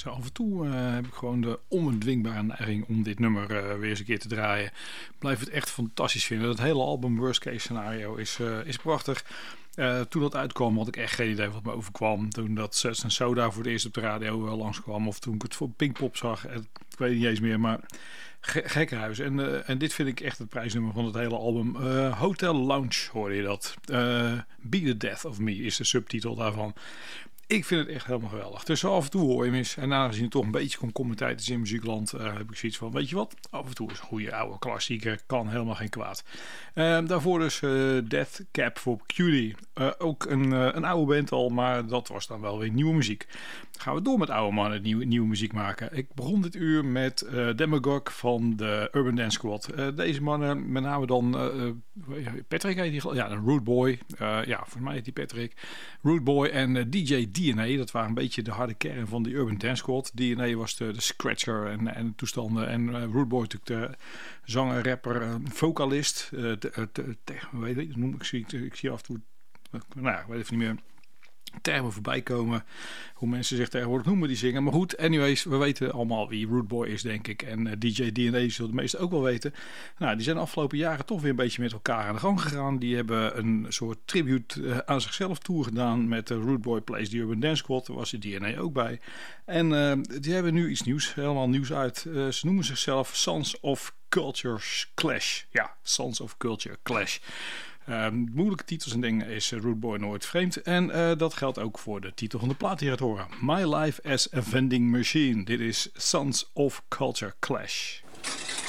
Zo af en toe heb ik gewoon de onbedwingbare neiging om dit nummer weer eens een keer te draaien. Ik blijf het echt fantastisch vinden. Dat hele album Worst Case Scenario is prachtig. Toen dat uitkwam had ik echt geen idee wat me overkwam. Toen dat Suds and Soda voor het eerst op de radio langskwam. Of toen ik het voor Pinkpop zag. Ik weet het niet eens meer, maar gekkenhuis. En dit vind ik echt het prijsnummer van het hele album. Hotel Lounge hoorde je dat. Be the Death of Me is de subtitel daarvan. Ik vind het echt helemaal geweldig. Dus af en toe hoor je hem eens. En aangezien het toch een beetje concomitant is in muziekland, heb ik zoiets van, weet je wat? Af en toe is een goede oude klassieker. Kan helemaal geen kwaad. Daarvoor dus Death Cab for Cutie. Ook een oude band al, maar dat was dan wel weer nieuwe muziek. Gaan we door met oude mannen nieuwe muziek maken. Ik begon dit uur met Demagogue van de Urban Dance Squad. Deze mannen, met name dan Patrick heet die, ja, Rude Boy. Ja, volgens mij heet die Patrick. Rude Boy en DJ DNA. Dat waren een beetje de harde kern van de Urban Dance Squad. DNA was de scratcher en toestanden. En Rude Boy natuurlijk de zanger, rapper, vocalist. Weet ik, noem ik zie af en toe, nou, ik weet even niet meer, termen voorbij komen, hoe mensen zich tegenwoordig noemen die zingen. Maar goed, anyways, we weten allemaal wie Rude Boy is, denk ik. En DJ DNA zullen de meesten ook wel weten. Nou, die zijn de afgelopen jaren toch weer een beetje met elkaar aan de gang gegaan. Die hebben een soort tribute aan zichzelf tour gedaan met Rude Boy Plays the Urban Dance Squad. Daar was de DNA ook bij. En die hebben nu iets nieuws, helemaal nieuws uit. Ze noemen zichzelf Sons of Culture Clash. Ja, Sons of Culture Clash. Moeilijke titels en dingen is Rude Boy nooit vreemd. En dat geldt ook voor de titel van de plaat die je gaat horen. My Life as a Vending Machine. Dit is Sons of Culture Clash.